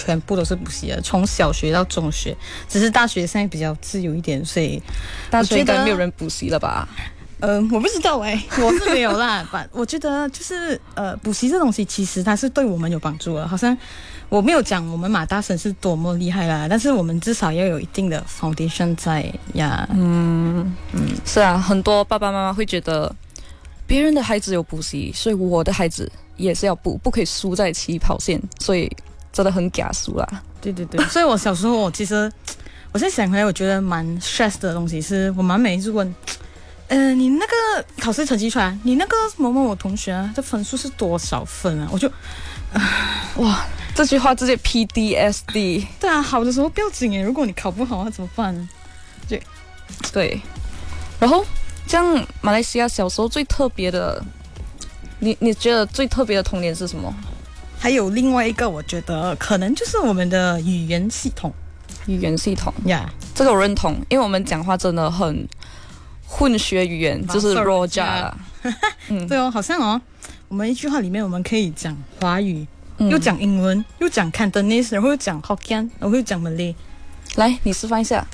全部都是补习的，从小学到中学，只是大学现在比较自由一点，所以大学应该没有人补习了吧？ 我不知道我是没有啦。我觉得就是补习这东西其实它是对我们有帮助的，好像我没有讲我们马大生是多么厉害啦，但是我们至少要有一定的 foundation 在呀。 是啊，很多爸爸妈妈会觉得别人的孩子有补习，所以我的孩子也是要补，不可以输在起跑线，所以真的很假输啦。 对对对，所以我小时候其实我现在想回来，我觉得蛮 stress 的东西是我妈每一次问。你那个考试成绩出来，你那个某某某同学啊，这分数是多少分啊？我就， 哇，这句话直接 PTSD。 对啊，好的时候不要紧耶，如果你考不好，那怎么办呢？ 对。然后，这样马来西亚小时候最特别的，你觉得最特别的童年是什么？ 还有另外一个，我觉得可能就是我们的语言系统。 语言系统呀， 这个我认同，因为我们讲话真的很混血语言，就是 Roja 啦。 对哦，好像我们一句话里面我们可以讲华语，又讲英文，又讲 Cantonese， 然后又讲 Hokkien， 然后又讲 Malay。 来，你示范一下。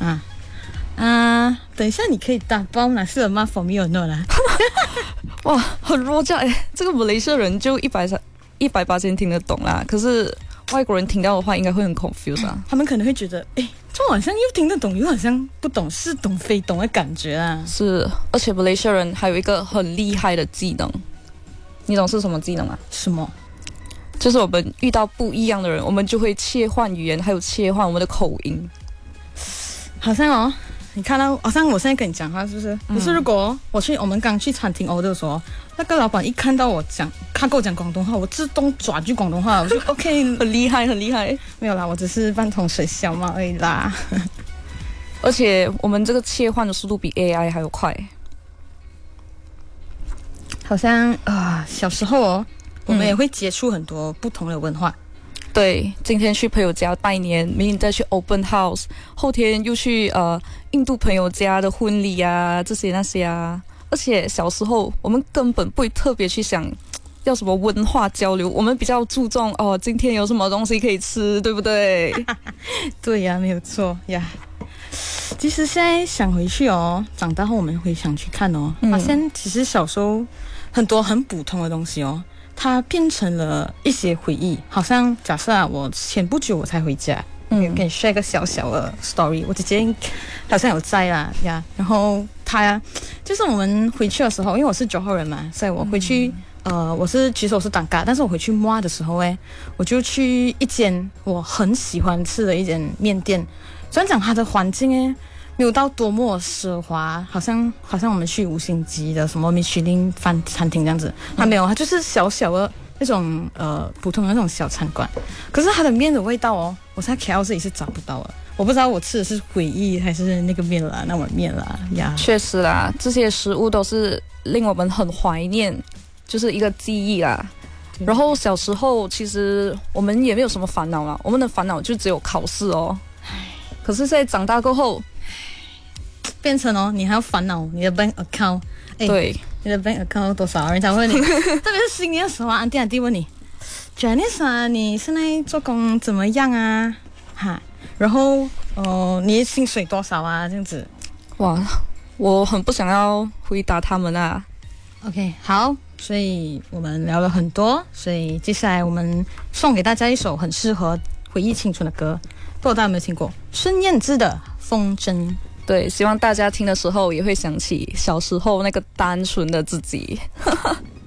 等一下你可以打包拿是吗 for me or not 啦。 哇，很 Roja 这个马来西亚人就180%听得懂啦，可是外国人听到的话应该会很 confused 啊。 他们可能会觉得，这好像又听得懂，又好像不懂，似懂非懂的感觉啊。 是，而且马来西亚人还有一个很厉害的技能，你懂是什么技能吗？ 什么？ 就是我们遇到不一样的人，我们就会切换语言，还有切换我们的口音。 好像你看到，好像我现在跟你讲话是不是？可是如果我们刚去餐厅 order 的时候，那个老板一看到我跟我讲广东话，我自动转句广东话，我就 OK。 很厉害，很厉害。 没有啦，我只是半桶水小嘛而已啦。 而且我们这个切换的速度比 AI 还要快。 好像小时候我们也会接触很多不同的文化。 对，今天去朋友家拜年，明天再去 open house， 后天又去印度朋友家的婚礼啊，这些那些啊。而且小时候我们根本不会特别去想要什么文化交流，我们比较注重今天有什么东西可以吃，对不对？ 对呀，没有错呀。其实现在想回去长大后我们会想去看发现其实小时候很多很普通的东西它变成了一些回忆。好像假设我前不久我才回家，跟你 share 一个小小的 story。我姐姐好像有在啦呀，然后她就是我们回去的时候，因为我是9号人嘛，所以我回去其实我是当嘎，但是我回去摸的时候我就去一间我很喜欢吃的一间面店。虽然讲它的环境没有到多么奢华，好像我们去5星级的什么米其林餐厅这样子，它没有，它就是小小的那种普通的那种小餐馆。可是它的面的味道我在 KL 这里是找不到了。我不知道我吃的是回忆还是那个面啦，那碗面啦呀。 确实啦，这些食物都是令我们很怀念，就是一个记忆啦。然后小时候其实我们也没有什么烦恼啦，我们的烦恼就只有考试可是在长大过后变成你还要烦恼你的 bank account。 对， 你的 bank account 多少？人家问你，特别是新年的时候安迪问你 Janice 啊，你现在做工怎么样啊？然后你的薪水多少啊？这样子。 哇，我很不想要回答他们啊。 OK， 好，所以我们聊了很多，所以接下来我们送给大家一首很适合回忆青春的歌，不知道大家有没有听过孙燕姿的《风筝》。 对，希望大家听的时候也会想起小时候那个单纯的自己。